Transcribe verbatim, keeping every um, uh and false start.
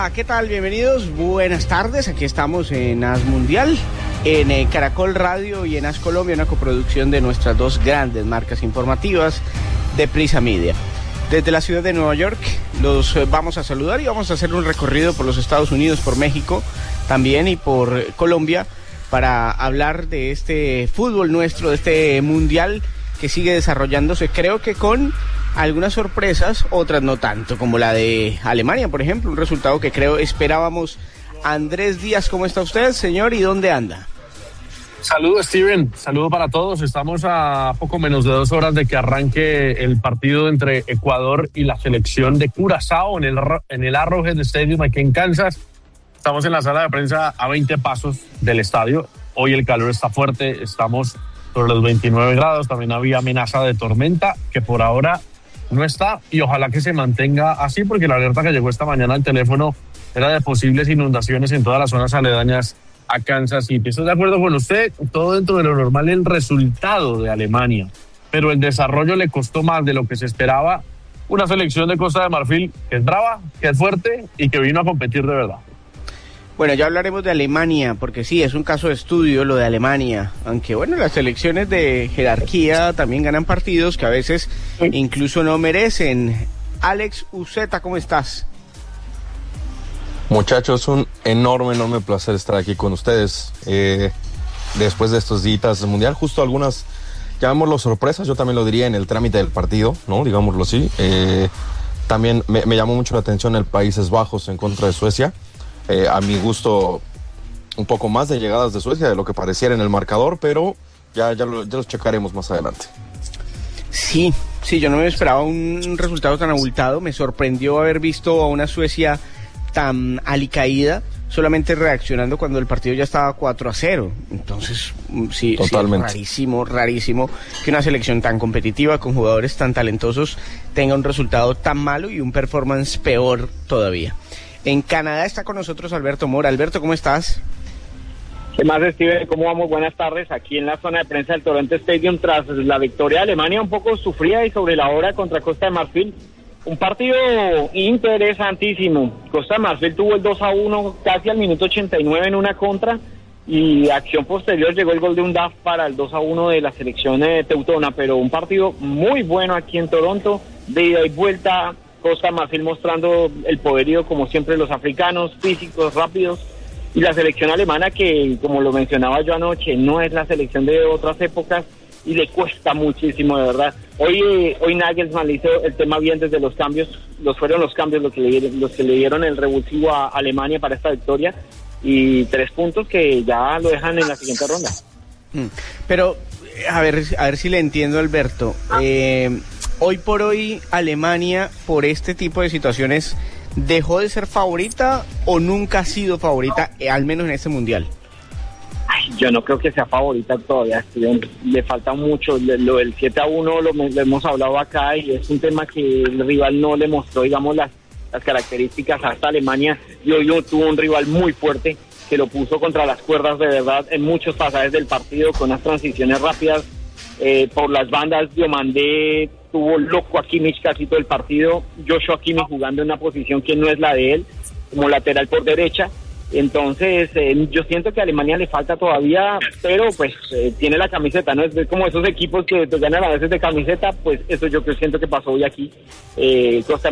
Hola, ¿qué tal? Bienvenidos, buenas tardes. Aquí estamos en As Mundial, en eh, Caracol Radio y en As Colombia, una coproducción de nuestras dos grandes marcas informativas de Prisa Media. Desde la ciudad de Nueva York los eh, vamos a saludar y vamos a hacer un recorrido por los Estados Unidos, por México también y por Colombia para hablar de este fútbol nuestro, de este mundial que sigue desarrollándose, creo que con algunas sorpresas, otras no tanto, como la de Alemania, por ejemplo, un resultado que creo esperábamos. Andrés Díaz, ¿cómo está usted, señor, y dónde anda? Saludos, Steven, saludo para todos. Estamos a poco menos de dos horas de que arranque el partido entre Ecuador y la selección de Curazao en el, en el Arrowhead Stadium aquí en Kansas. Estamos en la sala de prensa a veinte pasos del estadio. Hoy el calor está fuerte, estamos sobre los veintinueve grados, también había amenaza de tormenta, que por ahora no está, y ojalá que se mantenga así, porque la alerta que llegó esta mañana al teléfono era de posibles inundaciones en todas las zonas aledañas a Kansas City. Estoy de acuerdo con usted, todo dentro de lo normal, el resultado de Alemania, pero el desarrollo le costó más de lo que se esperaba. Una selección de Costa de Marfil que es brava, que es fuerte y que vino a competir de verdad. Bueno, ya hablaremos de Alemania, porque sí, es un caso de estudio lo de Alemania, aunque bueno, las selecciones de jerarquía también ganan partidos que a veces incluso no merecen. Alex Uceta, ¿cómo estás? Muchachos, un enorme, enorme placer estar aquí con ustedes. Eh, después de estos días del Mundial, justo algunas, llamémoslo sorpresas, yo también lo diría en el trámite del partido, ¿no? Digámoslo así. Eh, también me, me llamó mucho la atención el Países Bajos en contra de Suecia. Eh, a mi gusto, un poco más de llegadas de Suecia de lo que pareciera en el marcador, pero ya, ya, lo, ya los checaremos más adelante. Sí, sí, yo no me esperaba un resultado tan abultado. Me sorprendió haber visto a una Suecia tan alicaída, solamente reaccionando cuando el partido ya estaba cuatro a cero. Entonces, sí, Totalmente. sí, rarísimo, rarísimo que una selección tan competitiva, con jugadores tan talentosos, tenga un resultado tan malo y un performance peor todavía. En Canadá está con nosotros Alberto Mora. Alberto, ¿cómo estás? ¿Qué más, Steven? ¿Cómo vamos? Buenas tardes. Aquí en la zona de prensa del Toronto Stadium, tras la victoria de Alemania, un poco sufrida y sobre la hora contra Costa de Marfil. Un partido interesantísimo. Costa de Marfil tuvo el dos a uno casi al minuto ochenta y nueve en una contra, y acción posterior llegó el gol de un D A F para el dos a uno de la selección de teutona, pero un partido muy bueno aquí en Toronto, de ida y vuelta. Costa de Marfil mostrando el poderío, como siempre, los africanos, físicos, rápidos, y la selección alemana que, como lo mencionaba yo anoche, no es la selección de otras épocas y le cuesta muchísimo, de verdad. Hoy hoy Nagelsmann hizo el tema bien desde los cambios, los fueron los cambios los que le, los que le dieron el revulsivo a Alemania para esta victoria, y tres puntos que ya lo dejan en la siguiente ronda. Pero, a ver, a ver si le entiendo, Alberto. Eh... Hoy por hoy, Alemania, por este tipo de situaciones, ¿dejó de ser favorita o nunca ha sido favorita, eh, al menos en este mundial? Ay, yo no creo que sea favorita todavía, Steven. Le falta mucho. Lo del siete a uno lo, lo hemos hablado acá, y es un tema que el rival no le mostró, digamos, las, las características hasta Alemania. Y hoy tuvo un rival muy fuerte que lo puso contra las cuerdas de verdad en muchos pasajes del partido, con unas transiciones rápidas eh, por las bandas. Diomandé tuvo loco a Kimmich casi todo el partido. Joshua Kimmich jugando en una posición que no es la de él, como lateral por derecha. Entonces, eh, yo siento que a Alemania le falta todavía, pero pues eh, tiene la camiseta, ¿no? Es como esos equipos que pues, ganan a veces de camiseta, pues eso yo creo, siento que pasó hoy aquí. Eh, Costa